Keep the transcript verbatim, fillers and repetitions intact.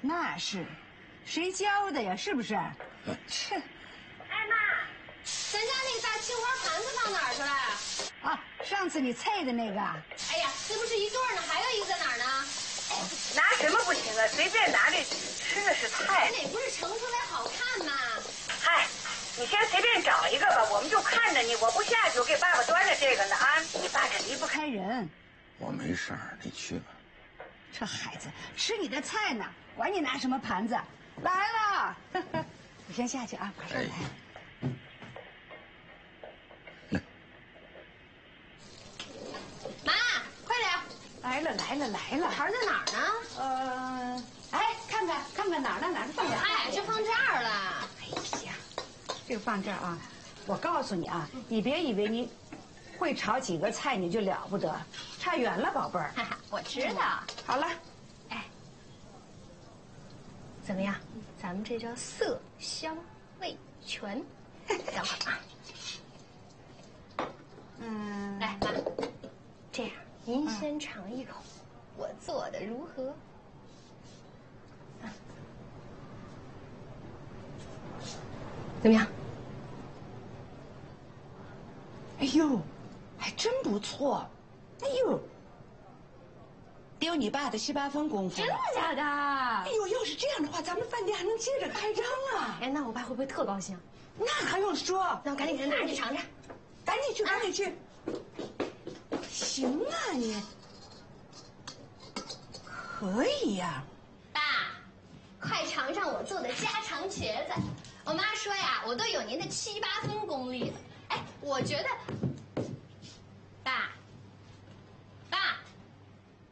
那是，谁教的呀？是不是？切！ 哎妈，咱家那个大青花盘子放哪儿去了？ 啊，上次你菜的那个。 哎呀，这不是一对呢，还有一个在哪儿呢？ 拿什么不行啊？随便拿这吃的是菜。 哪不是盛出来好看吗？ 嗨，你先随便找一个吧，我们就看着你。我不下去，我给爸爸端着这个呢啊！你爸这离不开人。 我没事儿，你去吧。 这孩子吃你的菜呢，管你拿什么盘子。来了，你先下去啊，马上来。 哎、 妈，快点！ 来了来了来了， 盘在哪儿呢？ 呃，哎，看看看看哪儿呢？哪儿呢？放这儿。 哎，就放这儿了。 哎呀，这个放这儿啊！我告诉你啊，你别以为你会炒几个菜你就了不得，差远了，宝贝儿。 我知道。 好了， 哎，怎么样？咱们这叫色香味全。等会儿啊。 嗯， 来，妈，这样您先尝一口，我做的如何？怎么样？ 哎呦，还真不错。哎呦，得有你爸的七八分功夫。 真的假的？ 哎呦，要是这样的话，咱们饭店还能接着开张啊！ 哎，那我爸会不会特高兴？ 那还用说？ 那我赶紧给他拿着去尝尝。 赶紧去，赶紧去。行啊，你可以呀。 爸，快尝尝我做的家常茄子。我妈说呀，我都有您的七八分功力了。哎，我觉得